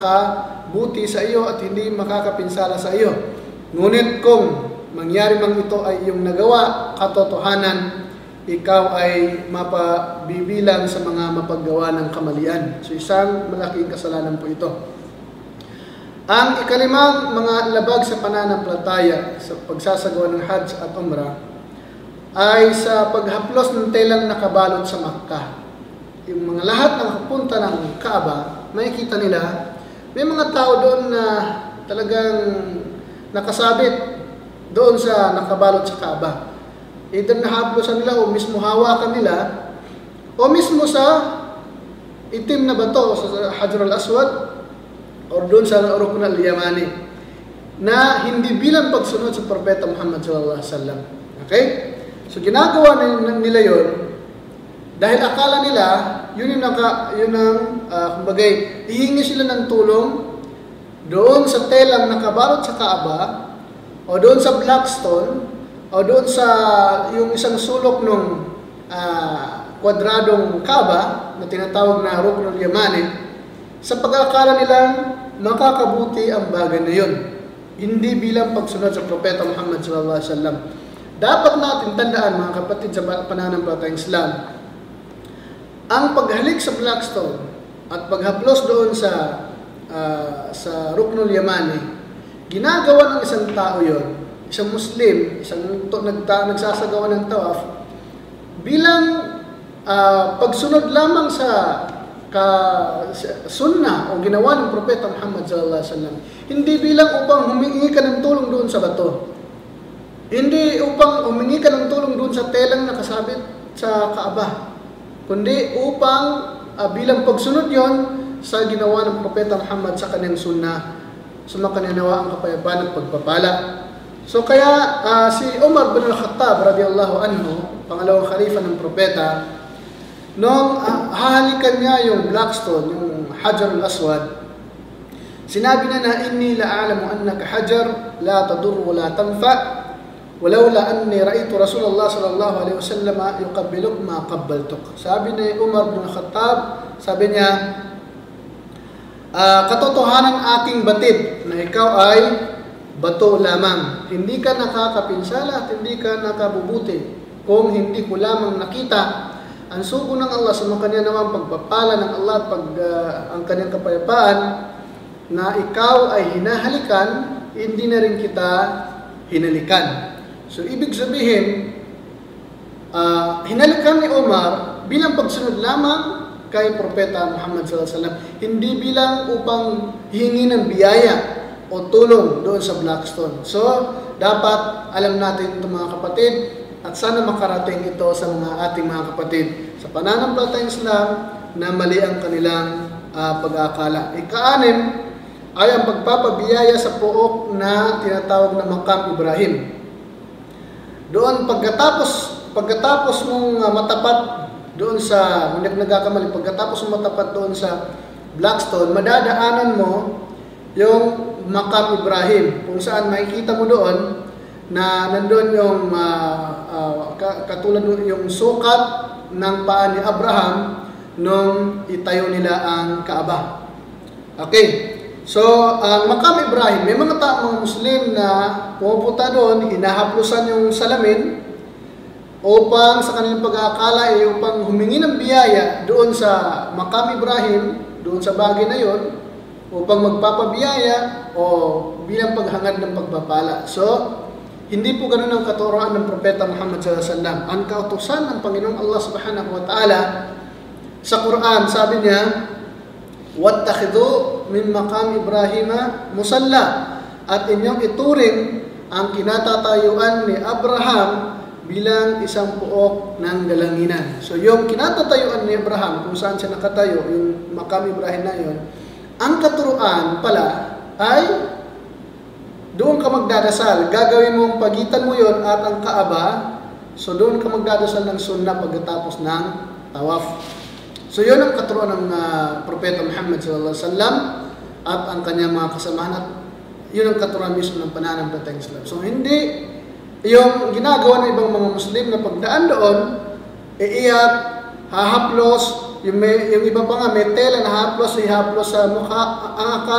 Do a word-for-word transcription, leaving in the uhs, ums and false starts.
makakabuti sa iyo at hindi makakapinsala sa iyo. Ngunit kung mangyari mang ito ay iyong nagawa, katotohanan, ikaw ay mapabibilang sa mga mapaggawa ng kamalian. So isang malaking kasalanan po ito. Ang ikalimang mga labag sa pananampalataya sa pagsasagawa ng Hajj at Umrah ay sa paghaplos ng telang nakabalot sa Makkah. Yung mga lahat ng kapunta ng Kaaba, makikita nila may mga tao doon na talagang nakasabit doon sa nakabalot sa Kaaba. Either nahaplosan nila o mismo hawakan nila o mismo sa itim na bato sa Hajar al-Aswad o doon sa Rukn al-Yamani na hindi bilang pagsunod sa Propeta Muhammad sallallahu alaihi wasallam. Okay? So ginagawa nila yon dahil akala nila yun yung naka, yun ang uh, kumbagay, ihingi sila ng tulong doon sa telang nakabalot sa Kaaba o doon sa Blackstone o doon sa yung isang sulok ng uh, kwadradong Kaaba na tinatawag na Rukn al-Yamani sa pag-akala nilang makakabuti ang bagay na yun. Hindi bilang pagsunod sa Propeta Muhammad sallallahu alaihi wasallam. Dapat natin tandaan mga kapatid sa pananampalatayang Islam, ang paghalik sa Blackstone at paghaplos doon sa uh, sa Rukn al-Yamani, ginagawa ng isang tao yon, isang Muslim, isang to, nagta, nagsasagawa ng tawaf, bilang uh, pagsunod lamang sa ka, sunnah o ginawa ng Propeta Muhammad sallallahu alaihi wasallam. Hindi bilang upang humingi ka ng tulong doon sa bato. Hindi upang humingi ka ng tulong doon sa telang nakasabit sa Kaaba, kundi upang uh, bilang pagsunod yon sa ginawa ng Propeta Muhammad sa kanyang sunnah, sumakanyanawa ang kapayapaan at pagpapala. So kaya uh, si Umar bin al-Khattab radiyallahu anhu, pangalawang khalifa ng Propeta, nung uh, hahalikan niya yung Blackstone, yung Hajar al-Aswad, sinabi na na, inni la'alamu annaka hajar la tadur wa la tanfa' walawla anni ra'aytu Rasulullah sallallahu alaihi wasallam yuqabbiluk ma qabbaltuk. Sabi ni Umar bin Khattab, sabi niya, uh, katotohanan aking batid na ikaw ay bato lamang. Hindi ka nakakapinsala at hindi ka nakabubuti kung hindi ko lamang nakita ang sugo ng Allah sa mga kanya naman pagpapala ng Allah at pag, uh, ang kanyang kapayapaan na ikaw ay hinahalikan, hindi na rin kita hinalikan. So, ibig sabihin, uh, hinalikan ni Umar bilang pagsunod lamang kay Propeta Muhammad sallallahu alaihi wasallam, hindi bilang upang hingi ng biyaya o tulong doon sa Blackstone. So, dapat alam natin ito mga kapatid at sana makarating ito sa mga ating mga kapatid sa pananampalatayang Islam na mali ang kanilang uh, pag-aakala. Ika-anim ay ang pagpapabiyaya sa pook na tinatawag na Maqam Ibrahim. Doon pagkatapos pagkatapos mong uh, matapat doon sa hindi nagkakamali pagkatapos mong matapat doon sa Blackstone, madadaanan mo yung Maqam Ibrahim kung saan makikita mo doon na nandoon yung uh, uh, katulad yung sukat ng paa ni Abraham nung itayo nila ang Kaaba. Okay. So, ang uh, Maqam Ibrahim, may mga taong Muslim na pumupunta doon, hinahaplusan yung salamin upang sa kanilang pag-aakala ay upang humingi ng biyaya doon sa Maqam Ibrahim, doon sa bagay na yon, upang magpapabiyaya o bilang paghangad ng pagpapala. So, hindi po ganun ang katuruan ng Propeta Muhammad sallallahu alaihi wasallam. Ang kautusan ng Panginoong Allah subhanahu wa ta'ala sa Quran, sabi niya, wattakhidhu min maqam Ibrahima musalla, at inyong ituring ang kinatatayuan ni Abraham bilang isang puok ng galanginan. So yung kinatatayuan ni Abraham, kung saan siya nakatayo, yung Maqam Ibrahim na yun, ang katuruan pala ay doon ka magdadasal. Gagawin mong pagitan mo yon at ang Kaaba, so doon ka magdadasal ng sunnah pagkatapos ng tawaf. So yun ang katuruan ng uh, Propeta Muhammad sallallahu alaihi wasallam at ang kanyang mga kasamahan, at yun ang katuruan mismo ng pananampalatayang Islam. So hindi yung ginagawa ng ibang mga Muslim na pagdaan doon, iiyak, hahaplos, yung, may, yung iba pa nga may tela na haplos, ihaplos sa mukha. Ang akala